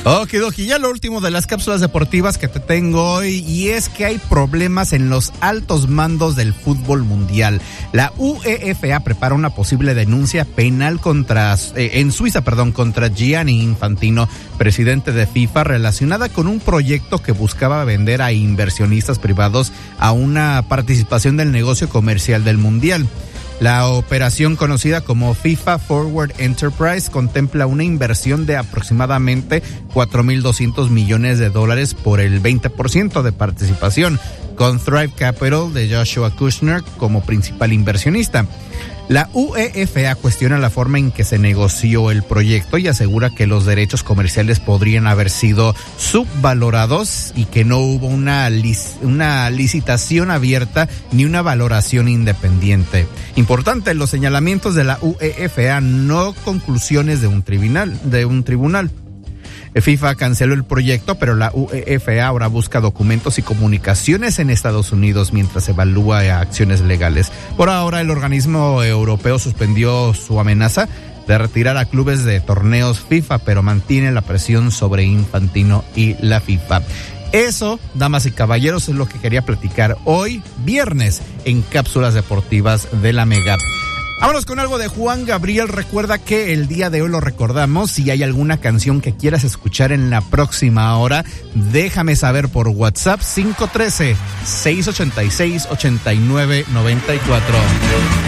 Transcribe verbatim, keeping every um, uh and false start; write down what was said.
Okidoki, ya lo último de las cápsulas deportivas que te tengo hoy, y es que hay problemas en los altos mandos del fútbol mundial. La UEFA prepara una posible denuncia penal contra eh, en Suiza, perdón, contra Gianni Infantino, presidente de FIFA, relacionada con un proyecto que buscaba vender a inversionistas privados a una participación del negocio comercial del mundial. La operación, conocida como FIFA Forward Enterprise, contempla una inversión de aproximadamente cuatro mil doscientos millones de dólares por el veinte por ciento de participación, con Thrive Capital de Joshua Kushner como principal inversionista. La UEFA cuestiona la forma en que se negoció el proyecto y asegura que los derechos comerciales podrían haber sido subvalorados y que no hubo una, lic- una licitación abierta ni una valoración independiente. Importante, los señalamientos de la UEFA, no conclusiones de un tribunal, de un tribunal. FIFA canceló el proyecto, pero la UEFA ahora busca documentos y comunicaciones en Estados Unidos mientras evalúa acciones legales. Por ahora, el organismo europeo suspendió su amenaza de retirar a clubes de torneos FIFA, pero mantiene la presión sobre Infantino y la FIFA. Eso, damas y caballeros, es lo que quería platicar hoy, viernes, en Cápsulas Deportivas de la Mega. Vámonos con algo de Juan Gabriel. Recuerda que el día de hoy lo recordamos. Si hay alguna canción que quieras escuchar en la próxima hora, déjame saber por WhatsApp cinco uno tres, seis ocho seis, ocho nueve nueve cuatro.